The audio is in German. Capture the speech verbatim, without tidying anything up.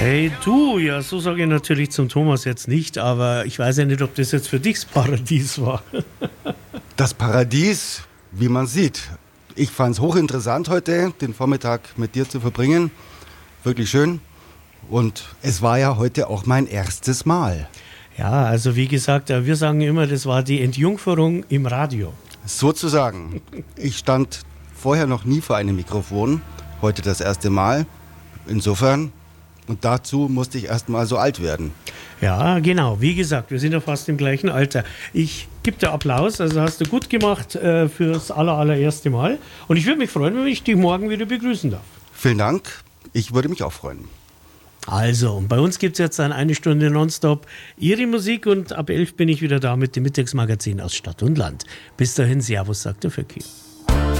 Hey du, ja, so sage ich natürlich zum Thomas jetzt nicht, aber ich weiß ja nicht, ob das jetzt für dich das Paradies war. Das Paradies, wie man sieht. Ich fand es hochinteressant heute, den Vormittag mit dir zu verbringen. Wirklich schön. Und es war ja heute auch mein erstes Mal. Ja, also wie gesagt, wir sagen immer, das war die Entjungferung im Radio. Sozusagen. Ich stand vorher noch nie vor einem Mikrofon, heute das erste Mal. Insofern, und dazu musste ich erst mal so alt werden. Ja, genau. Wie gesagt, wir sind ja fast im gleichen Alter. Ich gebe dir Applaus, also hast du gut gemacht äh, fürs aller, allererste Mal. Und ich würde mich freuen, wenn ich dich morgen wieder begrüßen darf. Vielen Dank. Ich würde mich auch freuen. Also, und bei uns gibt es jetzt dann eine Stunde nonstop Ihre Musik und ab elf bin ich wieder da mit dem Mittagsmagazin aus Stadt und Land. Bis dahin, Servus, sagt der Vöcki.